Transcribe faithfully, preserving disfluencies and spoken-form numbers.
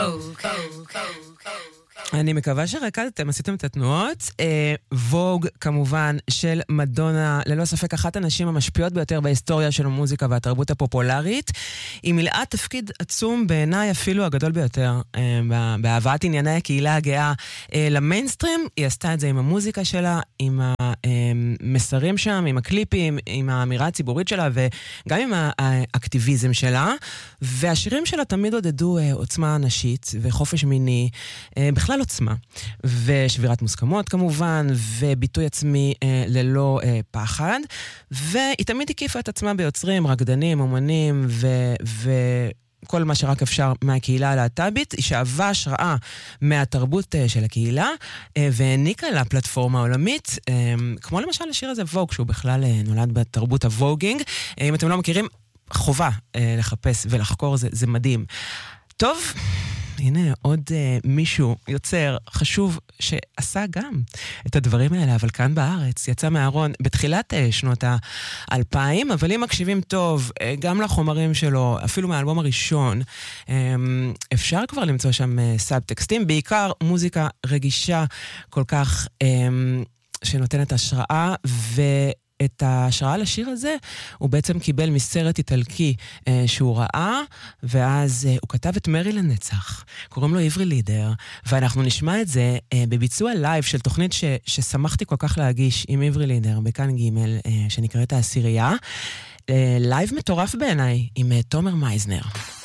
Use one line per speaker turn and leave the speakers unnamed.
אני מקווה שרקדתם, עשיתם את התנועות. ווג, כמובן, של מדונה, ללא ספק אחת הנשים המשפיעות ביותר בהיסטוריה של המוזיקה והתרבות הפופולרית. היא מילאה תפקיד עצום בעיניי, אפילו הגדול ביותר, בהבאת ענייני הקהילה הגאה למיינסטרים. היא עשתה את זה עם המוזיקה שלה, עם המסרים שם, עם הקליפים, עם האמירה הציבורית שלה, וגם עם האקטיביזם שלה. והשירים שלה תמיד עודדו עוצמה נשית וחופש מיני, בכלל עוצמה, ושבירת מוסכמות כמובן, וביטוי עצמי אה, ללא אה, פחד, והיא תמיד הקיפה את עצמה ביוצרים, רקדנים, אומנים, ו... ו... כל מה שרק אפשר מהקהילה הלהט"בית. היא שאבה השראה מהתרבות של הקהילה, והעניקה לה פלטפורמה עולמית, כמו למשל השיר הזה ווג, שהוא בכלל נולד בתרבות הווגינג. אם אתם לא מכירים, חובה לחפש ולחקור, זה, זה מדהים. טוב, הנה עוד uh, מישהו יוצר חשוב שעשה גם את הדברים האלה, אבל כאן בארץ יצא מהארון בתחילת uh, שנות האלפיים, אבל אם מקשיבים טוב uh, גם לחומרים שלו, אפילו מהאלבום הראשון, um, אפשר כבר למצוא שם uh, סאב-טקסטים, בעיקר מוזיקה רגישה כל כך um, שנותנת השראה, ו... את ההשראה לשיר הזה הוא בעצם קיבל מסרט איטלקי אה, שהוא ראה, ואז אה, הוא כתב את מרי לנצח. קוראים לו עברי לידר, ואנחנו נשמע את זה אה, בביצוע לייב של תוכנית ש, ששמחתי כל כך להגיש עם עברי לידר, בכאן ג' אה, שנקראת העשירייה. אה, לייב מטורף בעיניי עם אה, תומר מייזנר.